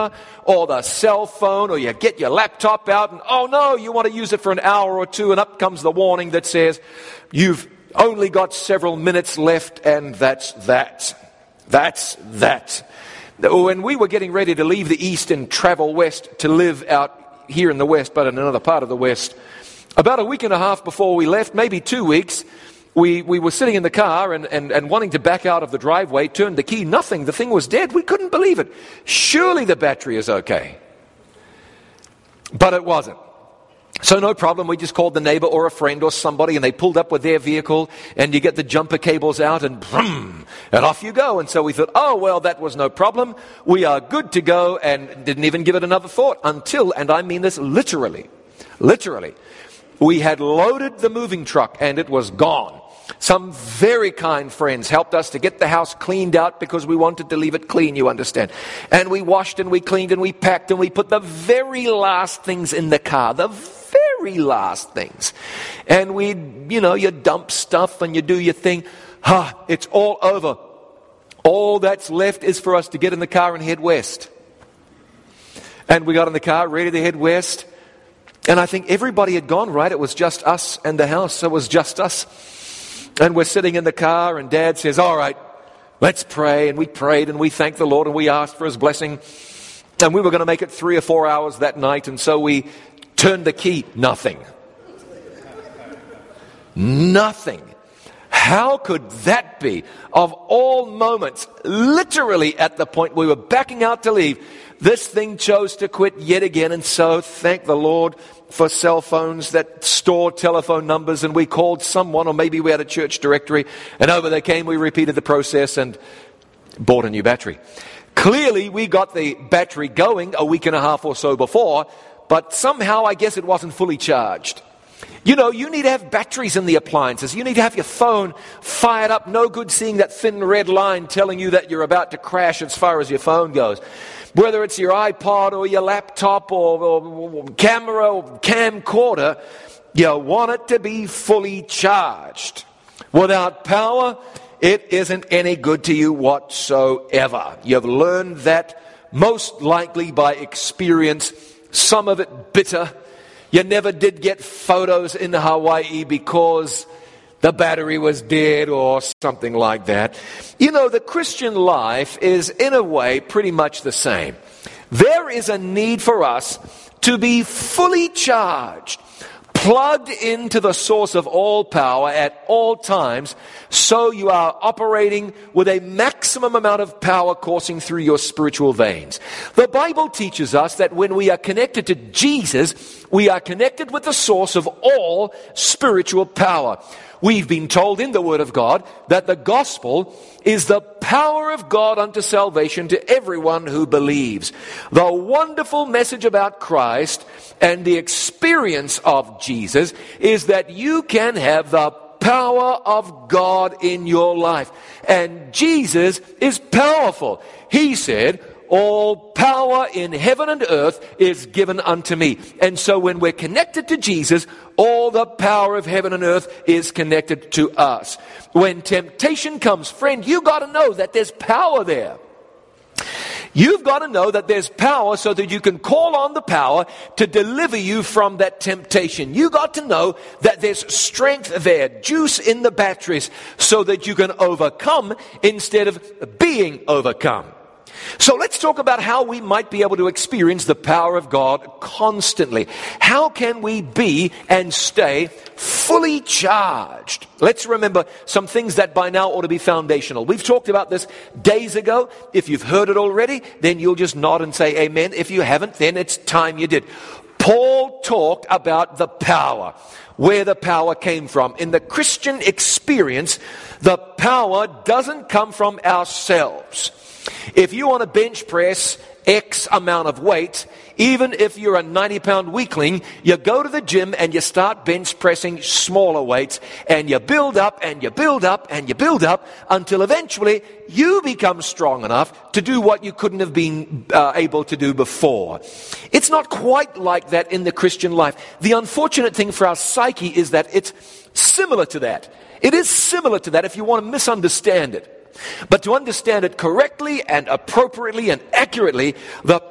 camera or the cell phone, or you get your laptop out and, oh no, you want to use it for an hour or two, and up comes the warning that says, you've only got several minutes left, and that's that. That's that. When we were getting ready to leave the East and travel west to live out here in the West, but in another part of the West, about a week and a half before we left, maybe 2 weeks, we were sitting in the car and wanting to back out of the driveway, turned the key, nothing. The thing was dead. We couldn't believe it. Surely the battery is okay. But it wasn't. So no problem, we just called the neighbor or a friend or somebody, and they pulled up with their vehicle, and you get the jumper cables out, and boom, and off you go. And so we thought, oh, well, that was no problem. We are good to go, and didn't even give it another thought until, and I mean this literally, we had loaded the moving truck, and it was gone. Some very kind friends helped us to get the house cleaned out because we wanted to leave it clean, you understand. And we washed and we cleaned and we packed and we put the very last things in the car, the very last things. And you dump stuff and you do your thing. It's all over. All that's left is for us to get in the car and head west. And we got in the car, ready to head west. And I think everybody had gone, right? It was just us and the house. It was just us. And we're sitting in the car, and Dad says, all right, let's pray. And we prayed, and we thanked the Lord, and we asked for His blessing. And we were going to make it 3 or 4 hours that night, and so we turned the key. Nothing. Nothing. How could that be? Of all moments, literally at the point we were backing out to leave, this thing chose to quit yet again. And so thank the Lord for cell phones that store telephone numbers, and we called someone, or maybe we had a church directory, and over they came. We repeated the process and bought a new battery. Clearly we got the battery going a week and a half or so before, but somehow I guess it wasn't fully charged. You need to have batteries in the appliances. You need to have your phone fired up. No good seeing that thin red line telling you that you're about to crash as far as your phone goes. Whether it's your iPod or your laptop or camera or camcorder, you want it to be fully charged. Without power, it isn't any good to you whatsoever. You've learned that most likely by experience, some of it bitter. You never did get photos in Hawaii because the battery was dead or something like that. The Christian life is in a way pretty much the same. There is a need for us to be fully charged, plugged into the source of all power at all times, so you are operating with a maximum amount of power coursing through your spiritual veins. The Bible teaches us that when we are connected to Jesus, we are connected with the source of all spiritual power. We've been told in the Word of God that the gospel is the power of God unto salvation to everyone who believes. The wonderful message about Christ and the experience of Jesus is that you can have the power of God in your life. And Jesus is powerful. He said, all power in heaven and earth is given unto me. And so when we're connected to Jesus, all the power of heaven and earth is connected to us. When temptation comes, friend, you got to know that there's power there. You've got to know that there's power so that you can call on the power to deliver you from that temptation. You got to know that there's strength there, juice in the batteries, so that you can overcome instead of being overcome. So let's talk about how we might be able to experience the power of God constantly. How can we be and stay fully charged? Let's remember some things that by now ought to be foundational. We've talked about this days ago. If you've heard it already, then you'll just nod and say amen. If you haven't, then it's time you did. Paul talked about the power, where the power came from. In the Christian experience, the power doesn't come from ourselves. If you want to bench press X amount of weight, even if you're a 90-pound weakling, you go to the gym and you start bench pressing smaller weights, and you build up and you build up and you build up until eventually you become strong enough to do what you couldn't have been able to do before. It's not quite like that in the Christian life. The unfortunate thing for our psyche is that it's similar to that. It is similar to that if you want to misunderstand it. But to understand it correctly and appropriately and accurately, the